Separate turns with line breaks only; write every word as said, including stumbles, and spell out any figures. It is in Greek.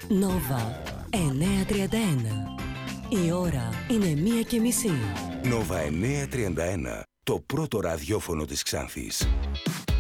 Νόβα εννιακόσια τριάντα ένα. Η ώρα είναι μία και μισή.
Νόβα εννιακόσια τριάντα ένα. Το πρώτο ραδιόφωνο της Ξάνθης.